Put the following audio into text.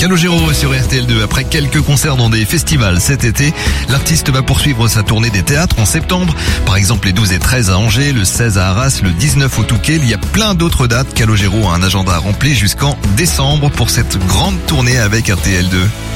Calogero sur RTL2. Après quelques concerts dans des festivals cet été, l'artiste va poursuivre sa tournée des théâtres en septembre. Par exemple, les 12 et 13 à Angers, le 16 à Arras, le 19 au Touquet. Il y a plein d'autres dates. Calogero a un agenda rempli jusqu'en décembre pour cette grande tournée avec RTL2.